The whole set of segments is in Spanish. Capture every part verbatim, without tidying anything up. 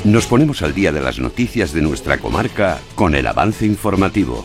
Nos ponemos al día de las noticias de nuestra comarca con el avance informativo.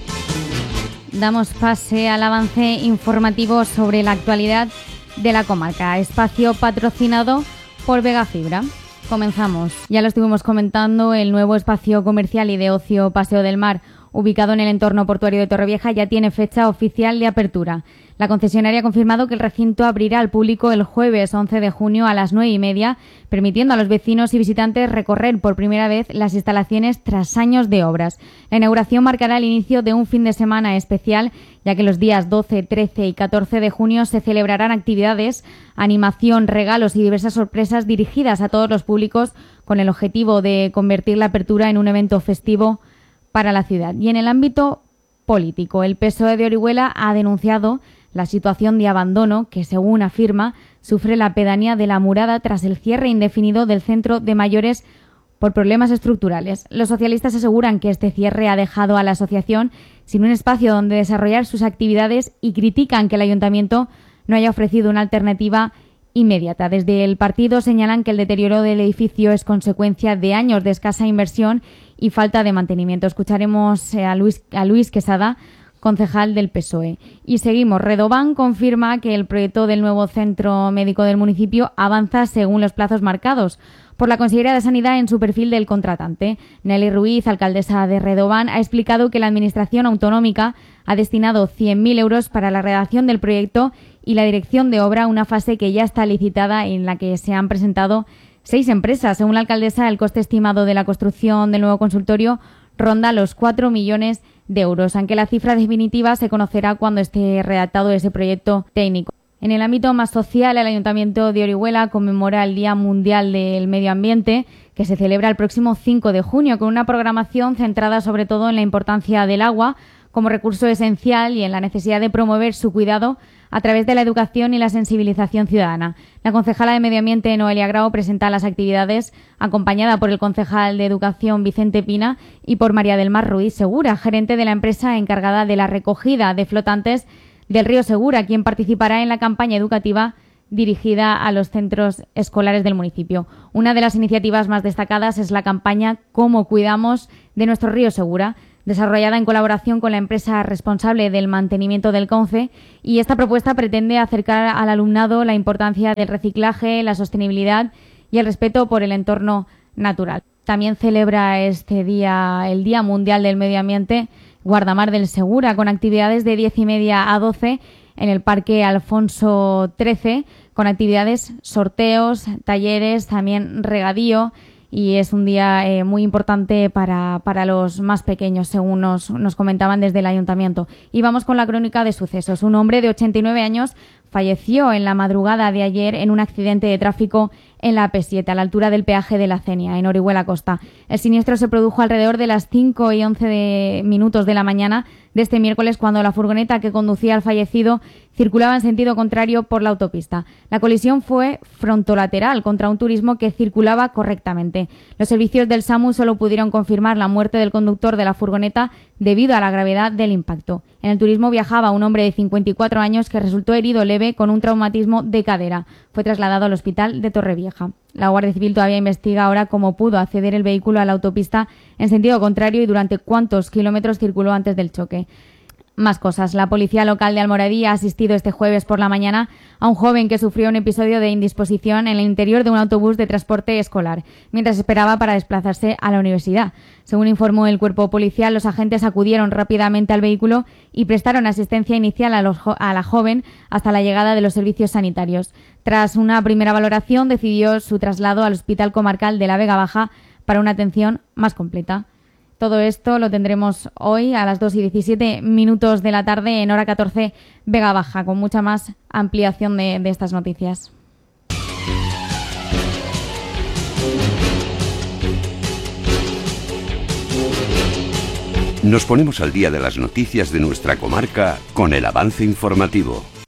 Damos pase al avance informativo sobre la actualidad de la comarca, espacio patrocinado por Vega Fibra. Comenzamos. Ya lo estuvimos comentando, el nuevo espacio comercial y de ocio Paseo del Mar, ubicado en el entorno portuario de Torrevieja, ya tiene fecha oficial de apertura. La concesionaria ha confirmado que el recinto abrirá al público el jueves once de junio a las nueve y media, permitiendo a los vecinos y visitantes recorrer por primera vez las instalaciones tras años de obras. La inauguración marcará el inicio de un fin de semana especial, ya que los días doce, trece y catorce de junio se celebrarán actividades, animación, regalos y diversas sorpresas dirigidas a todos los públicos, con el objetivo de convertir la apertura en un evento festivo para la ciudad. Y en el ámbito político, el P S O E de Orihuela ha denunciado la situación de abandono que, según afirma, sufre la pedanía de La Murada tras el cierre indefinido del centro de mayores por problemas estructurales. Los socialistas aseguran que este cierre ha dejado a la asociación sin un espacio donde desarrollar sus actividades y critican que el ayuntamiento no haya ofrecido una alternativa inmediata. Desde el partido señalan que el deterioro del edificio es consecuencia de años de escasa inversión y falta de mantenimiento. Escucharemos a Luis, a Luis Quesada, concejal del P S O E. Y seguimos. Redován confirma que el proyecto del nuevo centro médico del municipio avanza según los plazos marcados por la Consejería de Sanidad en su perfil del contratante. Nelly Ruiz, alcaldesa de Redován, ha explicado que la Administración Autonómica ha destinado cien mil euros para la redacción del proyecto y la dirección de obra, una fase que ya está licitada en la que se han presentado seis empresas. Según la alcaldesa, el coste estimado de la construcción del nuevo consultorio ronda los cuatro millones de euros, aunque la cifra definitiva se conocerá cuando esté redactado ese proyecto técnico. En el ámbito más social, el Ayuntamiento de Orihuela conmemora el Día Mundial del Medio Ambiente, que se celebra el próximo cinco de junio, con una programación centrada sobre todo en la importancia del agua como recurso esencial y en la necesidad de promover su cuidado a través de la educación y la sensibilización ciudadana. La concejala de Medio Ambiente, Noelia Grau, presenta las actividades acompañada por el concejal de Educación, Vicente Pina, y por María del Mar Ruiz Segura, gerente de la empresa encargada de la recogida de flotantes del río Segura, quien participará en la campaña educativa dirigida a los centros escolares del municipio. Una de las iniciativas más destacadas es la campaña Cómo cuidamos de nuestro río Segura, desarrollada en colaboración con la empresa responsable del mantenimiento del cauce, y esta propuesta pretende acercar al alumnado la importancia del reciclaje, la sostenibilidad y el respeto por el entorno natural. También celebra este día el Día Mundial del Medio Ambiente Guardamar del Segura, con actividades de diez y media a doce en el Parque Alfonso trece, con actividades, sorteos, talleres, también regadío. Y es un día eh, muy importante para, para los más pequeños, según nos, nos comentaban desde el ayuntamiento. Y vamos con la crónica de sucesos. Un hombre de ochenta y nueve años falleció en la madrugada de ayer en un accidente de tráfico en la A P siete, a la altura del peaje de la Cenia, en Orihuela Costa. El siniestro se produjo alrededor de las cinco y once de minutos de la mañana de este miércoles, cuando la furgoneta que conducía al fallecido circulaba en sentido contrario por la autopista. La colisión fue frontolateral contra un turismo que circulaba correctamente. Los servicios del SAMU solo pudieron confirmar la muerte del conductor de la furgoneta debido a la gravedad del impacto. En el turismo viajaba un hombre de cincuenta y cuatro años que resultó herido leve con un traumatismo de cadera. Fue trasladado al hospital de Torrevieja. La Guardia Civil todavía investiga ahora cómo pudo acceder el vehículo a la autopista en sentido contrario y durante cuántos kilómetros circuló antes del choque. Más cosas. La policía local de Almoradí ha asistido este jueves por la mañana a un joven que sufrió un episodio de indisposición en el interior de un autobús de transporte escolar, mientras esperaba para desplazarse a la universidad. Según informó el cuerpo policial, los agentes acudieron rápidamente al vehículo y prestaron asistencia inicial a, los jo- a la joven hasta la llegada de los servicios sanitarios. Tras una primera valoración, decidió su traslado al Hospital Comarcal de la Vega Baja para una atención más completa. Todo esto lo tendremos hoy a las dos y diecisiete minutos de la tarde en hora catorce Vega Baja, con mucha más ampliación de, de estas noticias. Nos ponemos al día de las noticias de nuestra comarca con el avance informativo.